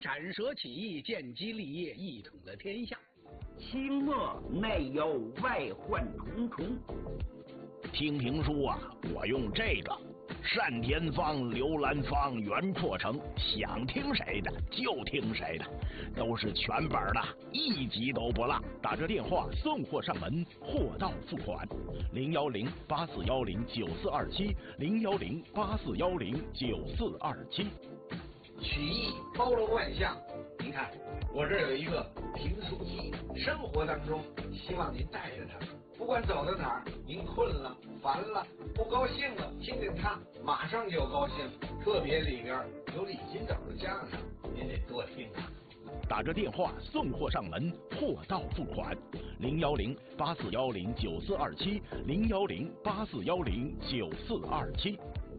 斩蛇起义，建基立业，一统了天下。 清末内忧外患重重。 听评书啊，我用这个单田芳、刘兰芳、袁阔成，想听谁的就听谁的，都是全本的，一集都不落。打这电话送货上门，货到付款。010-8410-9427，010-8410-9427。 曲艺包罗万象，您看我这有一个评书机，生活当中希望您带着它，不管走到哪儿，您困了、烦了、不高兴了，听听它，马上就高兴。特别里边有李金斗的相声，您得多听啊。 打着电话送货上门，货到付款。010-8410-9427，010-8410-9427。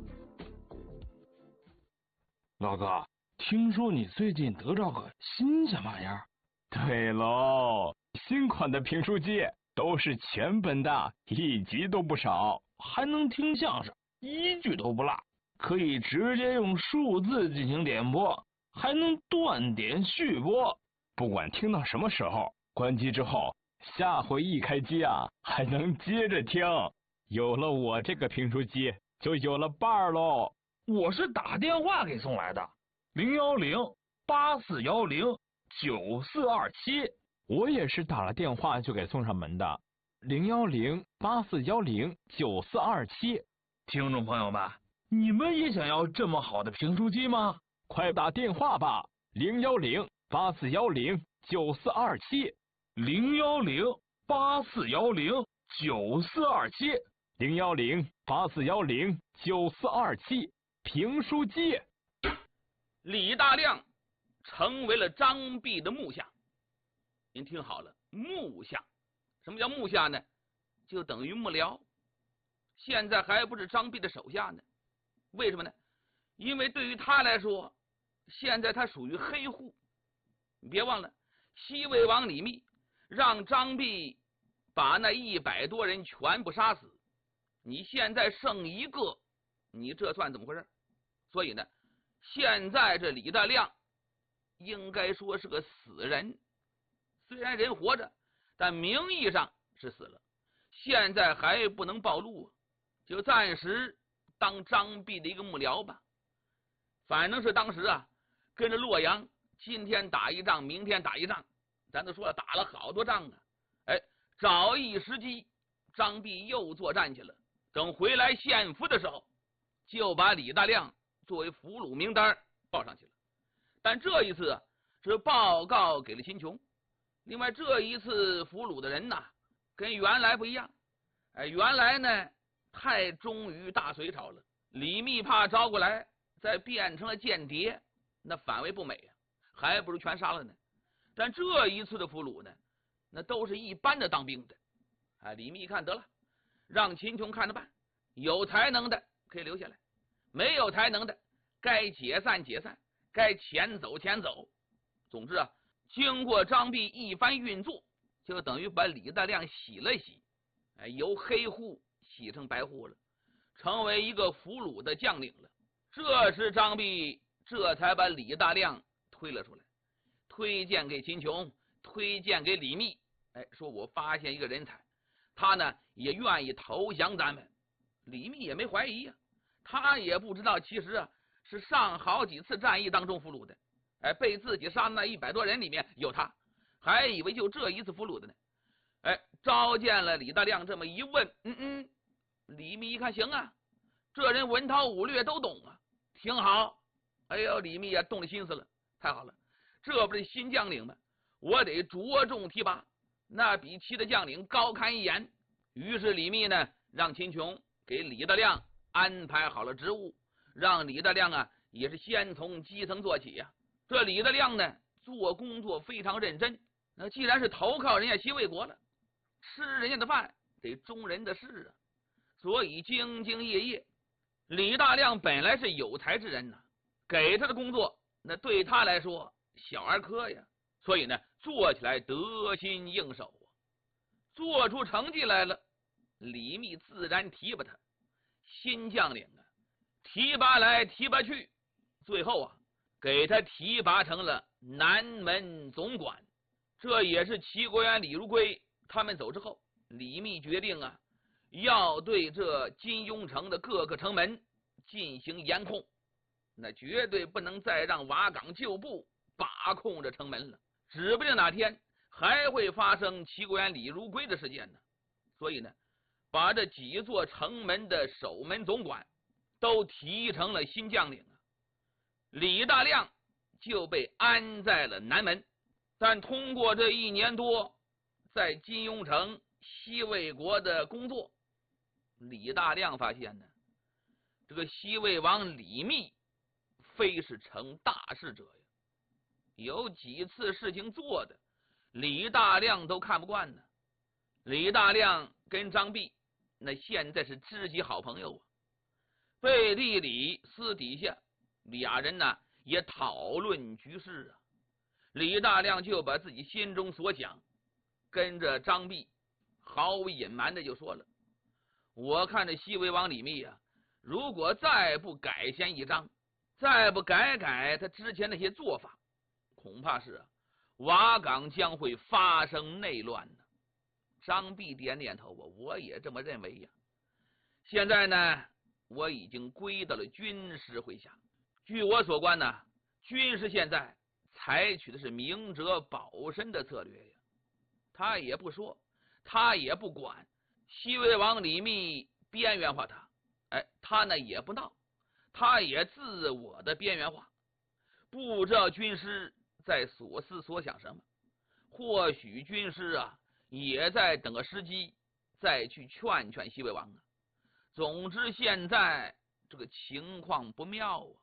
老哥，听说你最近得着个新鲜玩意儿？ 对喽，新款的评书机都是全本的，一集都不少， 还能听相声，一句都不落，可以直接用数字进行点播，还能断点续播， 不管听到什么时候，关机之后，下回一开机啊，还能接着听。有了我这个评书机，就有了伴儿喽。 我是打电话给送来的，010-8410-9427。 我也是打了电话就给送上门的，010-8410-9427。 听众朋友们，你们也想要这么好的评书机吗？ 快打电话吧，010-8410-9427。 010-8410-9427。 010-8410-9427。评书机。 李大亮成为了张弼的幕下。您听好了，幕下，什么叫幕下呢？就等于幕僚。现在还不是张弼的手下呢。为什么呢？因为对于他来说，现在他属于黑户。你别忘了，西魏王李密让张弼把那100多人全部杀死，你现在剩一个，你这算怎么回事？所以呢，现在这李大亮应该说是个死人，虽然人活着，但名义上是死了，现在还不能暴露啊，就暂时当张弼的一个幕僚吧。反正是当时啊，跟着洛阳，今天打一仗，明天打一仗，咱都说了，打了好多仗啊。找一时机，张弼又作战去了。等回来献俘的时候，就把李大亮作为俘虏名单报上去了。但这一次啊，是报告给了秦琼。另外这一次俘虏的人呐，跟原来不一样。原来呢太忠于大隋朝了，李密怕招过来，再变成了间谍，那反为不美啊，还不如全杀了呢。但这一次的俘虏呢，那都是一般的当兵的。李密一看得了，让秦琼看着办，有才能的可以留下来，没有才能的该解散解散，该遣走遣走。总之啊，经过张弼一番运作，就等于把李大亮洗了洗，由黑户洗成白户了，成为一个俘虏的将领了。这时张弼这才把李大亮推了出来，推荐给秦琼，推荐给李密，说我发现一个人才，他呢也愿意投降咱们。李密也没怀疑啊，他也不知道其实啊是上好几次战役当中俘虏的，被自己杀的那100多人里面有他，还以为就这一次俘虏的呢。召见了李大亮，这么一问，李密一看行啊，这人文韬武略都懂啊，挺好。哎呦，李密也动了心思了，太好了，这不是新将领吗？我得着重提拔，那比其他将领高看一眼。于是李密呢，让秦琼给李大亮安排好了职务，让李大亮啊也是先从基层做起呀。这李大亮呢，做工作非常认真，那既然是投靠人家西魏国了，吃人家的饭得忠人的事啊，所以兢兢业业。李大亮本来是有才之人呐，给他的工作那对他来说小儿科呀，所以呢做起来得心应手啊，做出成绩来了，李密自然提拔他。新将领啊，提拔来提拔去，最后啊给他提拔成了南门总管。这也是齐国元、李如归他们走之后，李密决定啊，要对这金庸城的各个城门进行严控，那绝对不能再让瓦岗旧部把控着城门了，指不定哪天还会发生齐国元、李如归的事件呢。所以呢，把这几座城门的守门总管都提成了新将领啊。李大亮就被安在了南门。但通过这1年多在金庸城西魏国的工作，李大亮发现呢，这个西魏王李密非是成大事者呀，有几次事情做的李大亮都看不惯呢。李大亮跟张弼那现在是知己好朋友啊，背地里私底下俩人呢也讨论局势啊。李大亮就把自己心中所想跟着张弼毫无隐瞒的就说了，我看这西魏王李密啊，如果再不改弦易张，再不改他之前那些做法，恐怕是瓦岗将会发生内乱呢。张弼点点头，我也这么认为呀。现在呢，我已经归到了军师麾下，据我所观呢，军师现在采取的是明哲保身的策略呀，他也不说，他也不管西魏王李密边缘化他，他呢也不闹，他也自我的边缘化。不知道军师在所思所想什么，或许军师啊也在等个时机再去劝劝西魏王啊。总之现在这个情况不妙啊。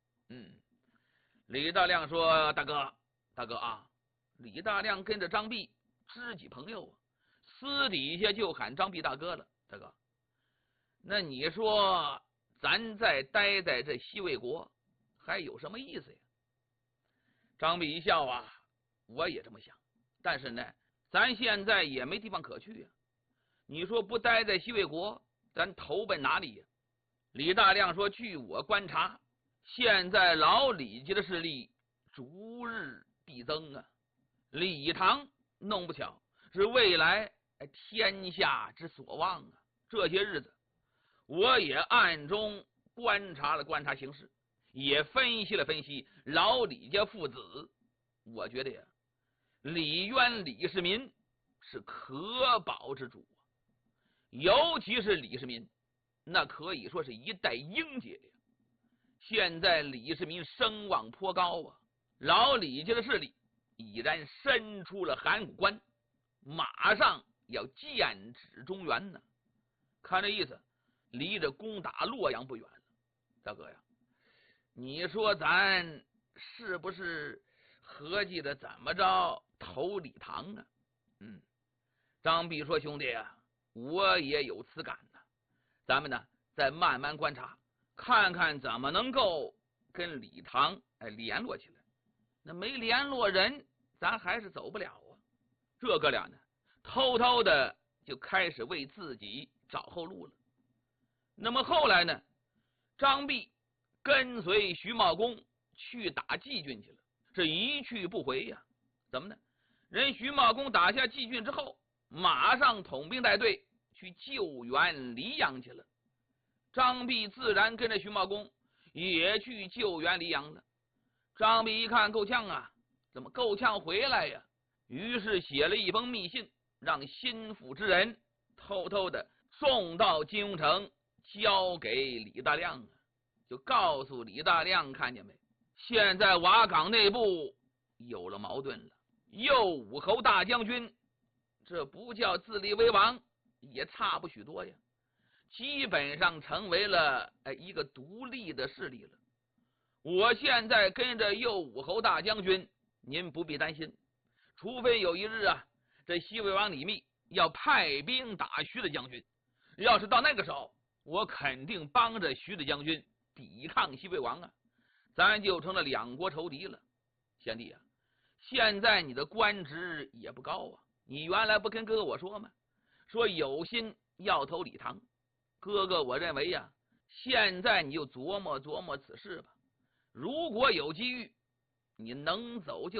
李大亮说，大哥啊，李大亮跟着张弼知己朋友啊，私底下就喊张弼大哥了。大哥，那你说咱再待在这西魏国还有什么意思呀？张弼一笑啊，我也这么想，但是呢，咱现在也没地方可去呀。你说不待在西魏国，咱投奔哪里呀？李大亮说，据我观察，现在老李家的势力逐日必增啊，李唐弄不巧是未来天下之所望啊。这些日子我也暗中观察了形势，也分析了老李家父子，我觉得呀，李渊、李世民是可保之主啊，尤其是李世民，那可以说是一代英杰呀。现在李世民声望颇高啊，老李家的势力已然伸出了函谷关，马上要剑指中原呢。看这意思，离着攻打洛阳不远了。大哥呀，你说咱是不是合计的怎么着投李唐啊？张弼说，兄弟啊，我也有此感呢。咱们呢再慢慢观察，看看怎么能够跟李唐联络起来。那没联络人，咱还是走不了啊。这哥俩呢，偷偷的就开始为自己找后路了。那么后来呢，张弼跟随徐茂公去打季郡去了，这一去不回呀。怎么呢？人徐茂公打下季郡之后，马上统兵带队去救援黎阳去了。张弼自然跟着徐茂公也去救援黎阳了。张弼一看够呛啊，怎么够呛回来呀？于是写了一封密信，让心腹之人偷偷的送到金庸城，交给李大亮啊。就告诉李大亮，看见没，现在瓦岗内部有了矛盾了。右武侯大将军这不叫自立为王，也差不许多呀，基本上成为了一个独立的势力了。我现在跟着右武侯大将军，您不必担心，除非有一日啊，这西魏王李密要派兵打徐大将军，要是到那个时候，我肯定帮着徐大将军抵抗西魏王啊，咱就成了两国仇敌了。贤弟啊，现在你的官职也不高啊，你原来不跟哥哥我说吗？说有心要投李唐，哥哥我认为呀，现在你就琢磨琢磨此事吧。如果有机遇， 你能走就